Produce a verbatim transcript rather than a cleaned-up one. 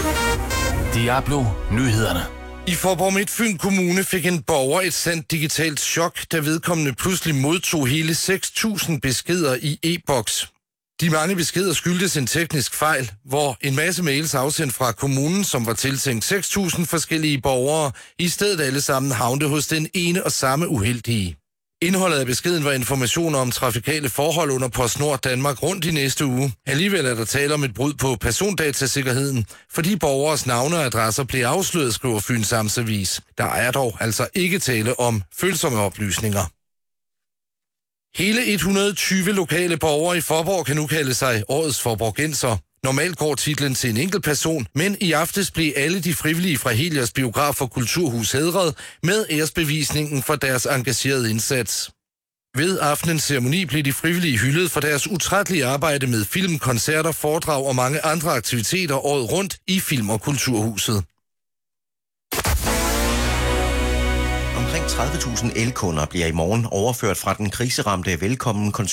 Diablo Nyhederne. I Faaborg Midtfyn Kommune fik en borger et sandt digitalt chok, da vedkommende pludselig modtog hele seks tusind beskeder i e-boks. De mange beskeder skyldtes en teknisk fejl, hvor en masse mails afsendt fra kommunen, som var tiltænkt seks tusind forskellige borgere, i stedet alle sammen havnede hos den ene og samme uheldige. Indholdet af beskeden var informationer om trafikale forhold under PostNord Danmark rundt i næste uge. Alligevel er der tale om et brud på persondatasikkerheden, fordi borgers navne og adresser bliver afsløret, skriver Fyns Amtsavis. Der er dog altså ikke tale om følsomme oplysninger. Hele et hundrede og tyve lokale borgere i Faaborg kan nu kalde sig årets faaborgenser. Normalt går titlen til en enkelt person, men i aftes blev alle de frivillige fra Helios Biograf og Kulturhus hædret med æresbevisningen for deres engagerede indsats. Ved aftenens ceremoni blev de frivillige hyldet for deres utrættelige arbejde med film, koncerter, foredrag og mange andre aktiviteter året rundt i Film- og Kulturhuset. Omkring tredive tusind elkunder bliver i morgen overført fra den kriseramte Velkommen